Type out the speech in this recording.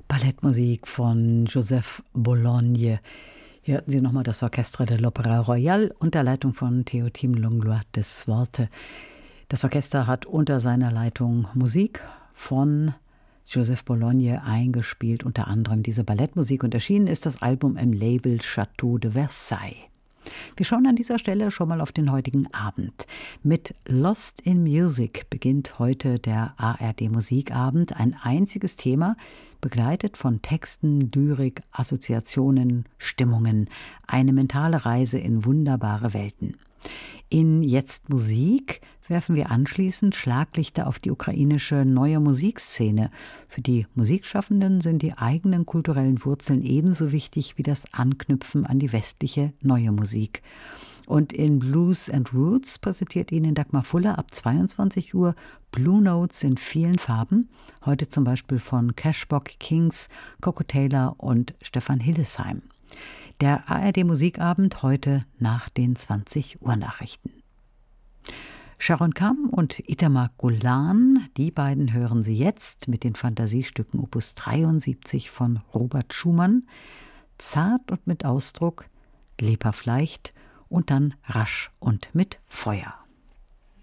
Ballettmusik von Joseph Bologne. Hier hörten Sie nochmal das Orchestre de l'Opéra Royal unter Leitung von Théotime Langlois de Swarte. Das Orchester hat unter seiner Leitung Musik von Joseph Bologne eingespielt, unter anderem diese Ballettmusik, und erschienen ist das Album im Label Château de Versailles. Wir schauen an dieser Stelle schon mal auf den heutigen Abend. Mit Lost in Music beginnt heute der ARD-Musikabend. Ein einziges Thema, begleitet von Texten, Lyrik, Assoziationen, Stimmungen. Eine mentale Reise in wunderbare Welten. In Jetzt Musik werfen wir anschließend Schlaglichter auf die ukrainische neue Musikszene. Für die Musikschaffenden sind die eigenen kulturellen Wurzeln ebenso wichtig wie das Anknüpfen an die westliche neue Musik. Und in Blues and Roots präsentiert Ihnen Dagmar Fuller ab 22 Uhr Blue Notes in vielen Farben. Heute zum Beispiel von Cashbox Kings, Coco Taylor und Stefan Hillesheim. Der ARD-Musikabend heute nach den 20 Uhr Nachrichten. Sharon Kamm und Itamar Golan, die beiden hören Sie jetzt mit den Fantasiestücken Opus 73 von Robert Schumann. Zart und mit Ausdruck, lebhaft leicht und dann rasch und mit Feuer.